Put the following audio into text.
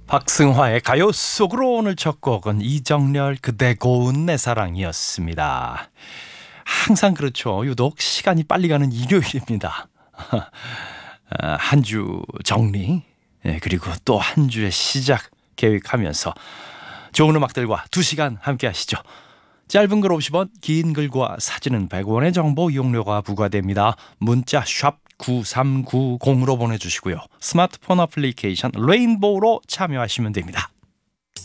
박승화의 가요 속으로 오늘 첫 곡은 이정렬 그대 고운 내 사랑이었습니다. 항상 그렇죠. 유독 시간이 빨리 가는 일요일입니다. 한 주 정리, 그리고 또 한 주의 시작 계획하면서 좋은 음악들과 2시간 함께 하시죠. 짧은 글 50원, 긴 글과 사진은 100원의 정보 이용료가 부과됩니다. 문자 샵 9390으로 보내주시고요. 스마트폰 어플리케이션 레인보우로 참여하시면 됩니다.